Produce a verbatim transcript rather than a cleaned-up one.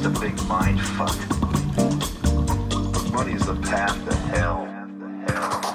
just a big mind fuck. Money is the path that